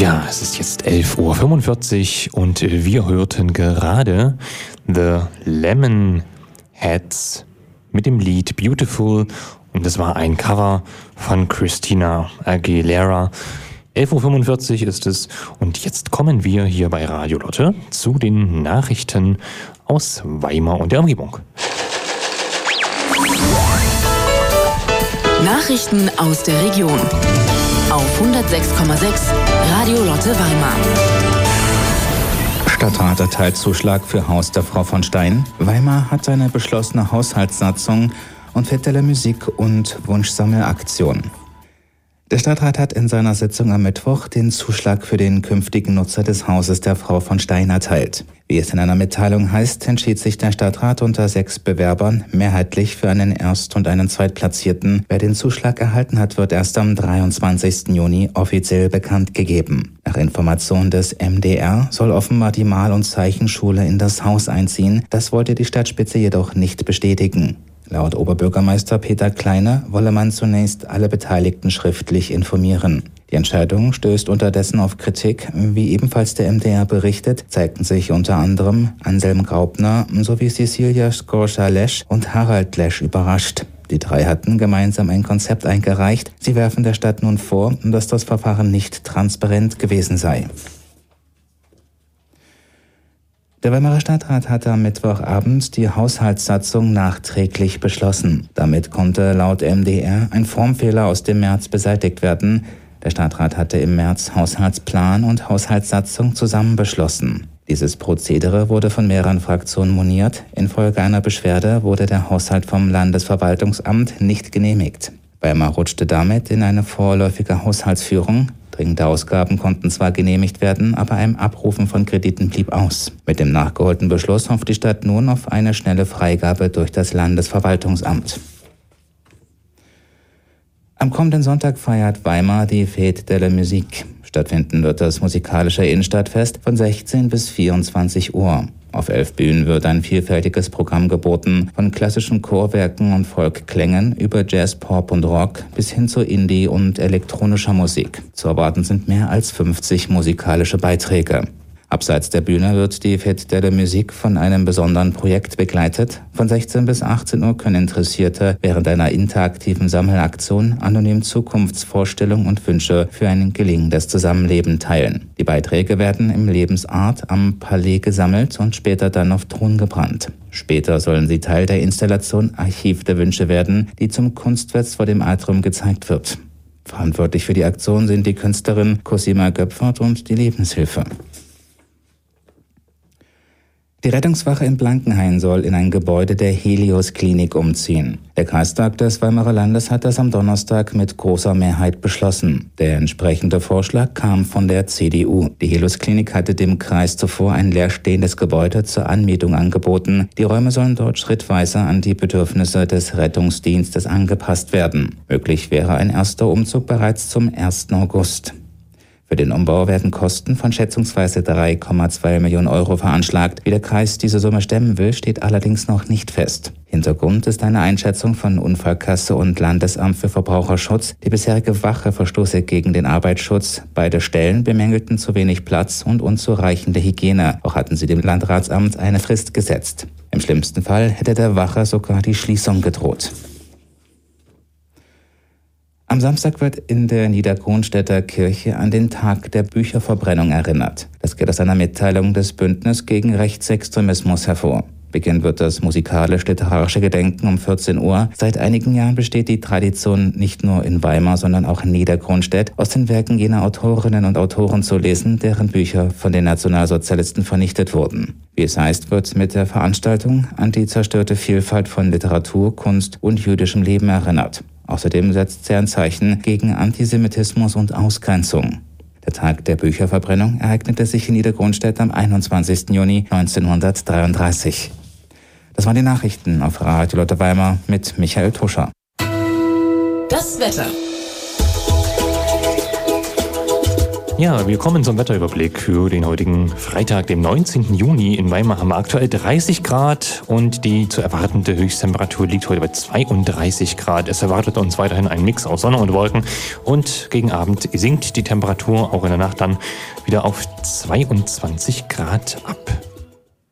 Ja, es ist jetzt 11:45 Uhr und wir hörten gerade The Lemonheads mit dem Lied Beautiful und das war ein Cover von Christina Aguilera. 11:45 Uhr ist es und jetzt kommen wir hier bei Radio Lotte zu den Nachrichten aus Weimar und der Umgebung. Nachrichten aus der Region auf 106,6 Radio Lotte Weimar. Stadtrat erteilt Zuschlag für Haus der Frau von Stein. Weimar hat eine beschlossene Haushaltssatzung und Fête de la Musique und Wunschsammelaktion. Der Stadtrat hat in seiner Sitzung am Mittwoch den Zuschlag für den künftigen Nutzer des Hauses der Frau von Stein erteilt. Wie es in einer Mitteilung heißt, entschied sich der Stadtrat unter 6 Bewerbern mehrheitlich für einen Erst- und einen Zweitplatzierten. Wer den Zuschlag erhalten hat, wird erst am 23. Juni offiziell bekannt gegeben. Nach Informationen des MDR soll offenbar die Mal- und Zeichenschule in das Haus einziehen. Das wollte die Stadtspitze jedoch nicht bestätigen. Laut Oberbürgermeister Peter Kleine wolle man zunächst alle Beteiligten schriftlich informieren. Die Entscheidung stößt unterdessen auf Kritik. Wie ebenfalls der MDR berichtet, zeigten sich unter anderem Anselm Graupner sowie Cecilia Skorcha-Lesch und Harald Lesch überrascht. Die 3 hatten gemeinsam ein Konzept eingereicht. Sie werfen der Stadt nun vor, dass das Verfahren nicht transparent gewesen sei. Der Weimarer Stadtrat hatte am Mittwochabend die Haushaltssatzung nachträglich beschlossen. Damit konnte laut MDR ein Formfehler aus dem März beseitigt werden. Der Stadtrat hatte im März Haushaltsplan und Haushaltssatzung zusammen beschlossen. Dieses Prozedere wurde von mehreren Fraktionen moniert. Infolge einer Beschwerde wurde der Haushalt vom Landesverwaltungsamt nicht genehmigt. Weimar rutschte damit in eine vorläufige Haushaltsführung. Dringende Ausgaben konnten zwar genehmigt werden, aber ein Abrufen von Krediten blieb aus. Mit dem nachgeholten Beschluss hofft die Stadt nun auf eine schnelle Freigabe durch das Landesverwaltungsamt. Am kommenden Sonntag feiert Weimar die Fête de la Musique. Stattfinden wird das musikalische Innenstadtfest von 16 bis 24 Uhr. Auf 11 Bühnen wird ein vielfältiges Programm geboten, von klassischen Chorwerken und Folkklängen über Jazz, Pop und Rock bis hin zu Indie- und elektronischer Musik. Zu erwarten sind mehr als 50 musikalische Beiträge. Abseits der Bühne wird die Fête de la Musique von einem besonderen Projekt begleitet. Von 16 bis 18 Uhr können Interessierte während einer interaktiven Sammelaktion anonym Zukunftsvorstellungen und Wünsche für ein gelingendes Zusammenleben teilen. Die Beiträge werden im Lebensart am Palais gesammelt und später dann auf Ton gebrannt. Später sollen sie Teil der Installation Archiv der Wünsche werden, die zum Kunstfest vor dem Atrium gezeigt wird. Verantwortlich für die Aktion sind die Künstlerin Cosima Göpfert und die Lebenshilfe. Die Rettungswache in Blankenhain soll in ein Gebäude der Helios-Klinik umziehen. Der Kreistag des Weimarer Landes hat das am Donnerstag mit großer Mehrheit beschlossen. Der entsprechende Vorschlag kam von der CDU. Die Helios-Klinik hatte dem Kreis zuvor ein leerstehendes Gebäude zur Anmietung angeboten. Die Räume sollen dort schrittweise an die Bedürfnisse des Rettungsdienstes angepasst werden. Möglich wäre ein erster Umzug bereits zum 1. August. Für den Umbau werden Kosten von schätzungsweise 3,2 Millionen Euro veranschlagt. Wie der Kreis diese Summe stemmen will, steht allerdings noch nicht fest. Hintergrund ist eine Einschätzung von Unfallkasse und Landesamt für Verbraucherschutz. Die bisherige Wache verstoße gegen den Arbeitsschutz. Beide Stellen bemängelten zu wenig Platz und unzureichende Hygiene. Auch hatten sie dem Landratsamt eine Frist gesetzt. Im schlimmsten Fall hätte der Wache sogar die Schließung gedroht. Am Samstag wird in der Niederkronstädter Kirche an den Tag der Bücherverbrennung erinnert. Das geht aus einer Mitteilung des Bündnis gegen Rechtsextremismus hervor. Beginnen wird das musikalisch-literarische Gedenken um 14 Uhr. Seit einigen Jahren besteht die Tradition nicht nur in Weimar, sondern auch in Niederkronstädt, aus den Werken jener Autorinnen und Autoren zu lesen, deren Bücher von den Nationalsozialisten vernichtet wurden. Wie es heißt, wird mit der Veranstaltung an die zerstörte Vielfalt von Literatur, Kunst und jüdischem Leben erinnert. Außerdem setzt sie ein Zeichen gegen Antisemitismus und Ausgrenzung. Der Tag der Bücherverbrennung ereignete sich in Niederkronstädt am 21. Juni 1933. Das waren die Nachrichten auf Radio Lotte Weimar mit Michael Tuscher. Das Wetter. Ja, wir kommen zum Wetterüberblick für den heutigen Freitag, dem 19. Juni. In Weimar haben wir aktuell 30 Grad und die zu erwartende Höchsttemperatur liegt heute bei 32 Grad. Es erwartet uns weiterhin ein Mix aus Sonne und Wolken und gegen Abend sinkt die Temperatur auch in der Nacht dann wieder auf 22 Grad ab.